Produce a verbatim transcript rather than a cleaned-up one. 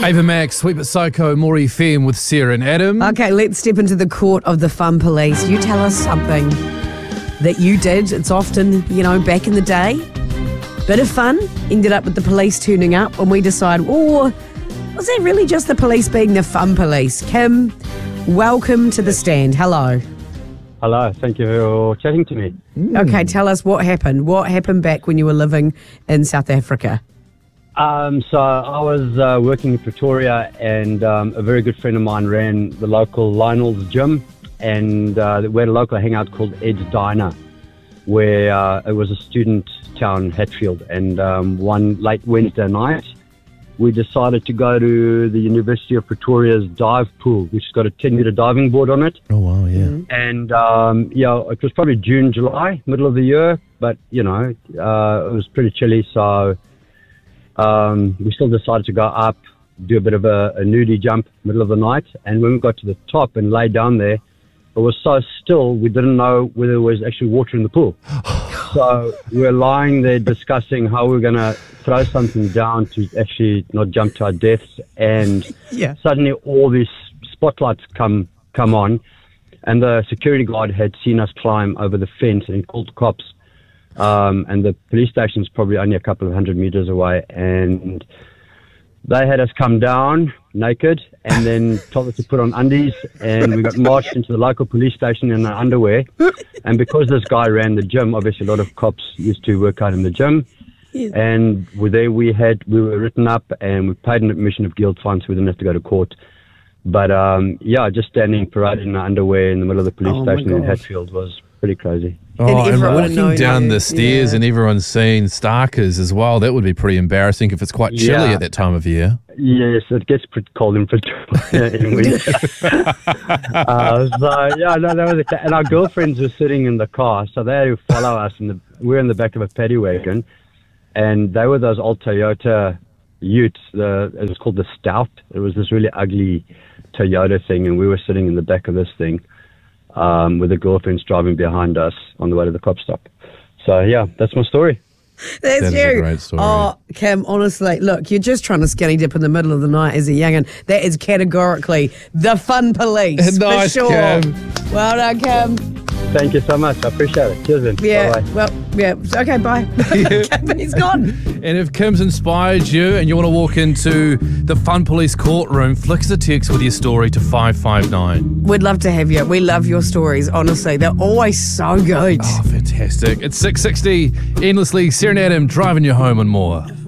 Ava Max, Sweet But Psycho, More F M with Sarah and Adam. Okay, let's step into the court of the fun police. You tell us something that you did. It's often, you know, back in the day. Bit of fun. Ended up with the police turning up and we decide, oh, was that really just the police being the fun police? Kim, welcome to the stand. Hello. Hello, thank you for chatting to me. Mm. Okay, tell us what happened. What happened back when you were living in South Africa? Um, so I was uh, working in Pretoria, and um, a very good friend of mine ran the local Lionel's gym, and uh, we had a local hangout called Ed's Diner, where uh, it was a student town, Hatfield, and um, one late Wednesday night, we decided to go to the University of Pretoria's dive pool, which has got a ten metre diving board on it. Oh, wow, yeah. Mm-hmm. And, um, yeah, it was probably June, July, middle of the year, but, you know, uh, it was pretty chilly, so um, we still decided to go up, do a bit of a, a nudie jump, middle of the night, and when we got to the top and lay down there, it was so still, we didn't know whether there was actually water in the pool. So we were lying there discussing how we were going to throw something down to actually not jump to our deaths. And Yeah. suddenly all these spotlights come come on. And the security guard had seen us climb over the fence and called the cops. Um, and the police station is probably only a couple of hundred meters away. And they had us come down naked and then told us to put on undies, and we got marched into the local police station in our underwear. And because this guy ran the gym, obviously a lot of cops used to work out in the gym. Yes. And we there we had we were written up and we paid an admission of guilt fine, so we didn't have to go to court. But um, yeah, just standing parading in our underwear in the middle of the police Oh, my station in gosh. Hatfield was pretty crazy. Oh, And and, everyone walking knowing down you. the stairs Yeah. and everyone's seeing Starkers as well, that would be pretty embarrassing if it's quite chilly Yeah. at that time of year. Yes, it gets pretty cold in Pretoria in winter. uh, so yeah, no, that was a, and our girlfriends were sitting in the car, so they had to follow us. In the, we were in the back of a paddy wagon, and they were those old Toyota Utes. The it was called the Stout. It was this really ugly Toyota thing, and we were sitting in the back of this thing um, with the girlfriends driving behind us on the way to the cop stop. So yeah, that's my story. That's That is you. a great story. Oh, Kim, honestly, look, you're just trying to skinny dip in the middle of the night as a young'un. That is categorically the fun police, Nice, for sure. Kim. Well done, Kim. Thank you so much. I appreciate it. Cheers, then. Yeah, Bye-bye. well, yeah, okay, bye. Kim, he's gone. And if Kim's inspired you and you want to walk into the Fun Police courtroom, flick us a text with your story to five five nine. We'd love to have you. We love your stories, honestly. They're always so good. Oh, fantastic. It's six sixty, endlessly, Sarah and Adam driving you home and more.